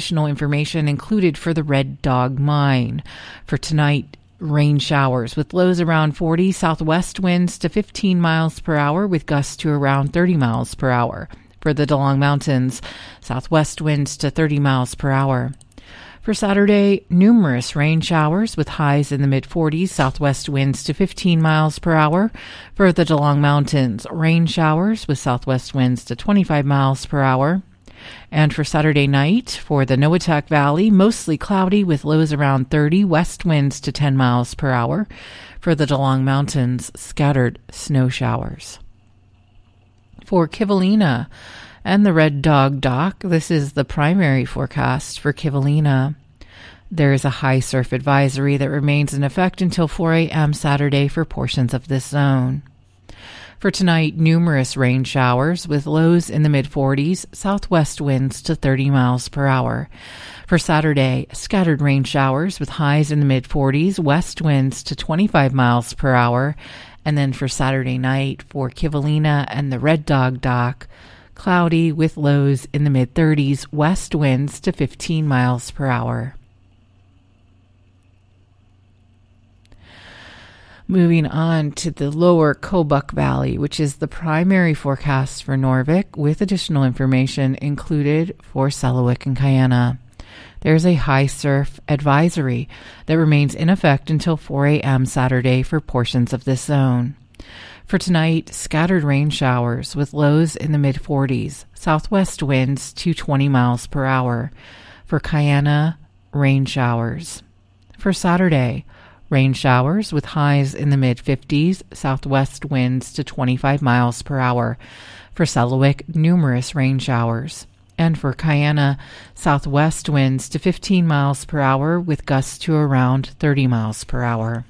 additional information included for the Red Dog Mine. For tonight, rain showers with lows around 40, southwest winds to 15 miles per hour with gusts to around 30 miles per hour. For the DeLong Mountains, southwest winds to 30 miles per hour. For Saturday, numerous rain showers with highs in the mid-40s, southwest winds to 15 miles per hour. For the DeLong Mountains, rain showers with southwest winds to 25 miles per hour. And for Saturday night, for the Noatak Valley, mostly cloudy with lows around 30, west winds to 10 miles per hour. For the DeLong Mountains, scattered snow showers. For Kivalina and the Red Dog Dock, this is the primary forecast for Kivalina. There is a high surf advisory that remains in effect until 4 a.m. Saturday for portions of this zone. For tonight, numerous rain showers with lows in the mid-40s, southwest winds to 30 miles per hour. For Saturday, scattered rain showers with highs in the mid-40s, west winds to 25 miles per hour. And then for Saturday night, for Kivalina and the Red Dog Dock, cloudy with lows in the mid-30s, west winds to 15 miles per hour. Moving on to the lower Kobuk Valley, which is the primary forecast for Norvik, with additional information included for Selawik and Kayana. There's a high surf advisory that remains in effect until 4 a.m. Saturday for portions of this zone. For tonight, scattered rain showers with lows in the mid-40s, southwest winds to 20 miles per hour. For Kayana, rain showers. For Saturday, rain showers with highs in the mid-50s, southwest winds to 25 miles per hour. For Selawik, numerous rain showers. And for Kayana, southwest winds to 15 miles per hour with gusts to around 30 miles per hour.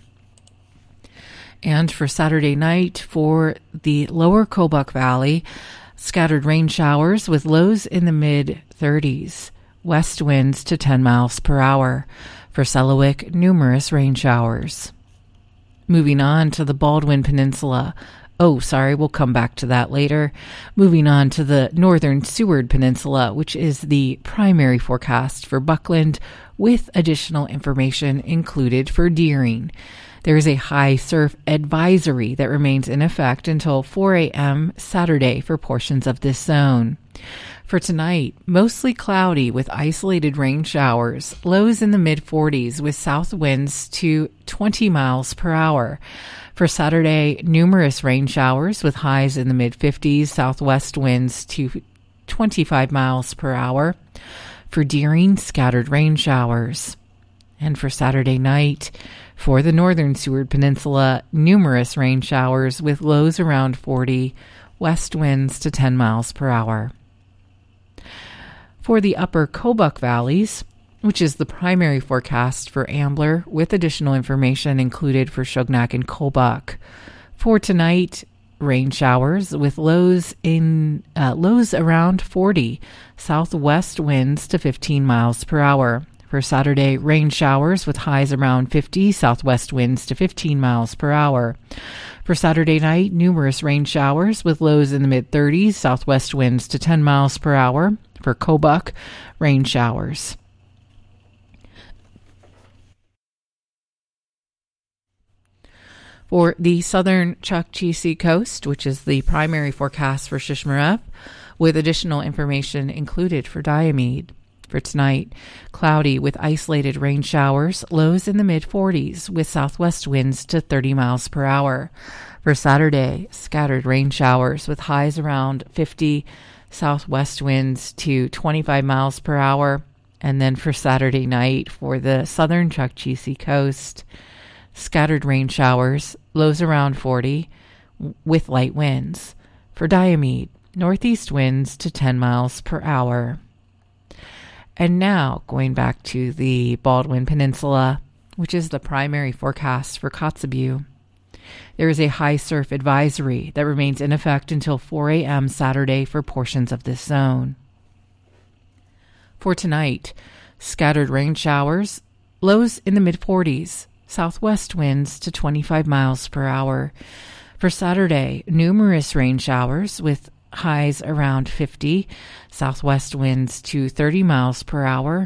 And for Saturday night, for the lower Kobuk Valley, scattered rain showers with lows in the mid-30s, west winds to 10 miles per hour. For Selawik, numerous rain showers. Moving on to the Baldwin Peninsula. We'll come back to that later. Moving on to the northern Seward Peninsula, which is the primary forecast for Buckland, with additional information included for Deering. There is a high surf advisory that remains in effect until 4 a.m. Saturday for portions of this zone. For tonight, mostly cloudy with isolated rain showers, lows in the mid-40s with south winds to 20 miles per hour. For Saturday, numerous rain showers with highs in the mid-50s, southwest winds to 25 miles per hour. For Deering, scattered rain showers. And for Saturday night, for the northern Seward Peninsula, numerous rain showers with lows around 40, west winds to 10 miles per hour. For the upper Kobuk Valleys, which is the primary forecast for Ambler, with additional information included for Shugnak and Kobuk. For tonight, rain showers with lows around 40, southwest winds to 15 miles per hour. For Saturday, rain showers with highs around 50, southwest winds to 15 miles per hour. For Saturday night, numerous rain showers with lows in the mid-30s, southwest winds to 10 miles per hour. For Kobuk, rain showers. For the southern Chukchi coast, which is the primary forecast for Shishmaref, with additional information included for Diomede. For tonight, cloudy with isolated rain showers, lows in the mid-40s with southwest winds to 30 miles per hour. For Saturday, scattered rain showers with highs around 50, southwest winds to 25 miles per hour. And then for Saturday night, for the southern Chukchi coast, scattered rain showers, lows around 40 with light winds. For Diomede, northeast winds to 10 miles per hour. And now, going back to the Baldwin Peninsula, which is the primary forecast for Kotzebue. There is a high surf advisory that remains in effect until 4 a.m. Saturday for portions of this zone. For tonight, scattered rain showers, lows in the mid-40s, southwest winds to 25 miles per hour. For Saturday, numerous rain showers with highs around 50, southwest winds to 30 miles per hour.